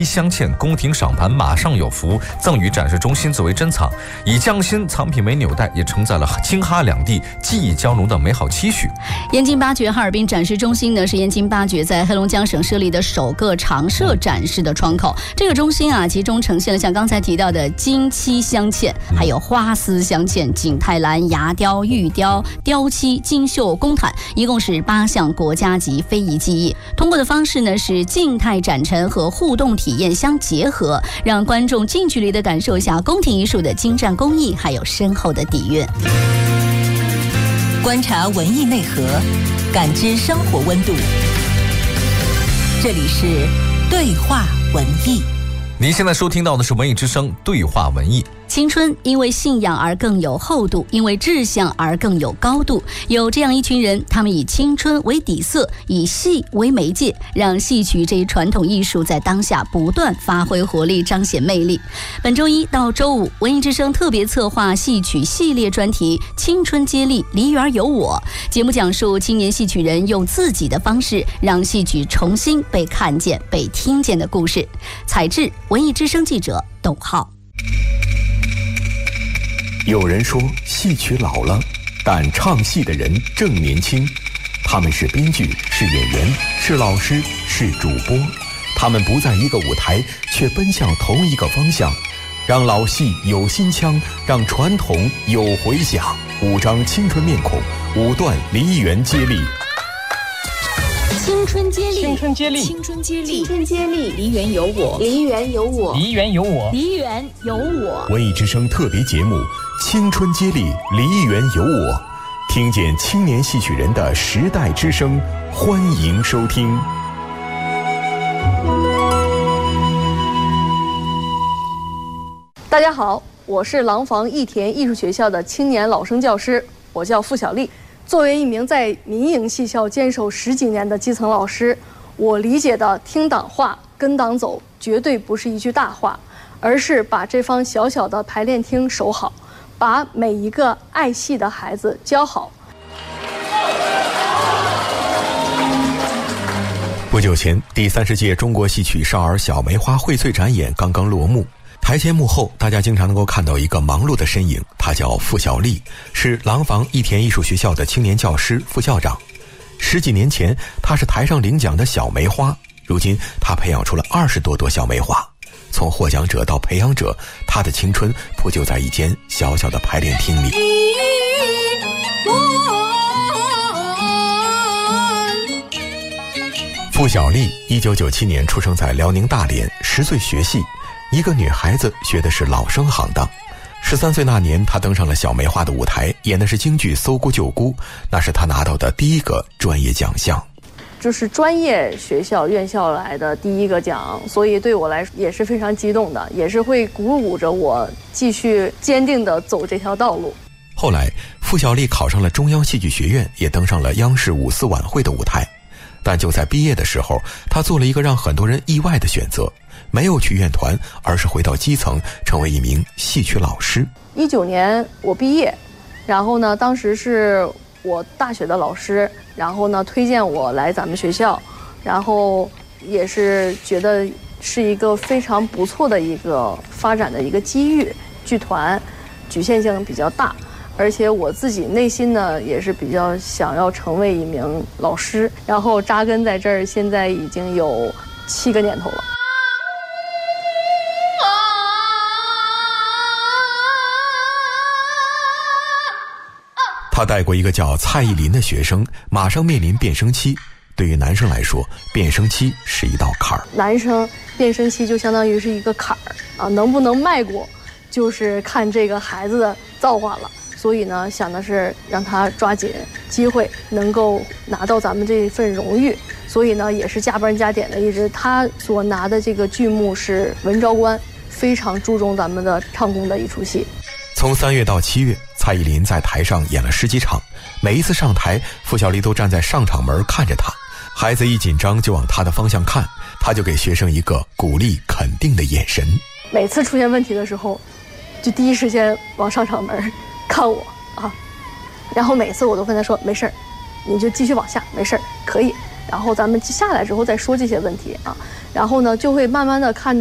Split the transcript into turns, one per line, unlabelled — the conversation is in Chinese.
镶嵌宫廷赏盘马上有福，赠予展示中心作为珍藏。以匠心藏品为纽带，也承载了京哈两地技艺交融的美好期许。
燕京八绝哈尔滨展示中心呢，是燕京八绝在黑龙江省设立的首个常设展示的窗口。这个中心啊，集中呈现了像刚才提到的金漆镶嵌，还有花丝镶嵌、景泰蓝、牙雕、玉雕、雕漆、金绣、工毯，一共是8项国家级非遗技艺。通过的方式呢，是静态展陈和互动体验相结合，让观众近距离的感受一下宫廷艺术的精湛工艺，还有深厚的底蕴。
观察文艺内核，感知生活温度。这里是对话文艺。
您现在收听到的是文艺之声对话文艺。
青春因为信仰而更有厚度，因为志向而更有高度。有这样一群人，他们以青春为底色，以戏为媒介，让戏曲这一传统艺术在当下不断发挥活力，彰显魅力。本周一到周五，文艺之声特别策划戏曲系列专题《青春接力，梨园有我》。节目讲述青年戏曲人用自己的方式，让戏曲重新被看见、被听见的故事。采制文艺之声记者董浩。
有人说戏曲老了，但唱戏的人正年轻。他们是编剧，是演员，是老师，是主播。他们不在一个舞台，却奔向同一个方向，让老戏有新腔，让传统有回响。5张青春面孔，5段梨园接力。
青春接力，
青春接力，
青春接力，青
春接力，梨园有我，
梨园有我，
梨园有我，
梨园有我。
文艺之声特别节目《青春接力，梨园有我》，听见青年戏曲人的时代之声，欢迎收听。
大家好，我是廊坊义田艺术学校的青年老生教师，我叫付小丽。作为一名在民营戏校坚守10几年的基层老师，我理解的听党话跟党走绝对不是一句大话，而是把这方小小的排练厅守好，把每一个爱戏的孩子教好。
不久前，第30届中国戏曲少儿小梅花荟萃展演刚刚落幕。台前幕后，大家经常能够看到一个忙碌的身影，他叫付小丽，是廊坊义田艺术学校的青年教师、副校长。10几年前，他是台上领奖的小梅花，如今他培养出了20多朵小梅花。从获奖者到培养者，他的青春铺就在一间小小的排练厅里。付小丽1997年出生在辽宁大连，10岁学戏。一个女孩子学的是老生行当。13岁那年，她登上了小梅花的舞台，演的是京剧《搜姑救姑》，那是她拿到的第一个专业奖项。
就是专业学校院校来的第一个奖，所以对我来说也是非常激动的，也是会鼓舞着我继续坚定地走这条道路。
后来，付小丽考上了中央戏剧学院，也登上了央视5四晚会的舞台。但就在毕业的时候，她做了一个让很多人意外的选择，没有去院团，而是回到基层，成为一名戏曲老师。
19年我毕业，然后呢，当时是我大学的老师，然后呢推荐我来咱们学校，然后也是觉得是一个非常不错的一个发展的一个机遇。剧团局限性比较大，而且我自己内心呢也是比较想要成为一名老师，然后扎根在这儿，现在已经有7个年头了。
他带过一个叫蔡依林的学生，马上面临变声期。对于男生来说，变声期是一道坎儿。
男生变声期就相当于是一个坎儿啊，能不能迈过，就是看这个孩子的造化了。所以呢，想的是让他抓紧机会，能够拿到咱们这份荣誉。所以呢，也是加班加点的，一直他所拿的这个剧目是《文昭关》，非常注重咱们的唱功的一出戏。
从3月到7月，蔡依林在台上演了10几场，每一次上台，付小丽都站在上场门看着她。孩子一紧张就往她的方向看，她就给学生一个鼓励肯定的眼神。
每次出现问题的时候，就第一时间往上场门看我啊，然后每次我都跟他说没事儿，你就继续往下，没事儿，可以。 然后咱们下来之后再说这些问题啊，然后呢就会慢慢的看着。